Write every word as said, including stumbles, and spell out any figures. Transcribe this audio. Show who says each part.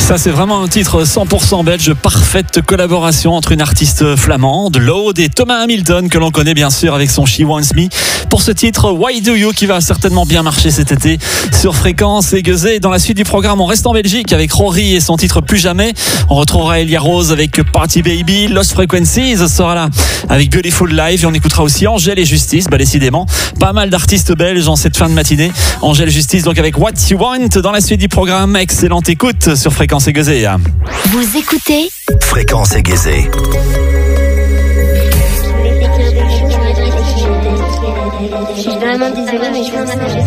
Speaker 1: Ça, c'est vraiment un titre cent pour cent belge, parfaite collaboration entre une artiste flamande, Laude, et Thomas Hamilton, que l'on connaît bien sûr avec son She Wants Me. Pour ce titre, Why Do You, qui va certainement bien marcher cet été sur Fréquence Aiguisée. Dans la suite du programme, on reste en Belgique avec Rory et son titre Plus Jamais. On retrouvera Elia Rose avec Party Baby. Lost Frequencies sera là avec Beautiful Life. Et on écoutera aussi Angèle et Justice. Bah, décidément, pas mal d'artistes belges en cette fin de matinée. Angèle Justice, donc avec What You Want. Dans la suite du programme, excellente écoute sur Fréquence Aiguisée.
Speaker 2: Vous écoutez
Speaker 3: Fréquence Aiguisée.
Speaker 4: Je suis vraiment désolée, mais je pense que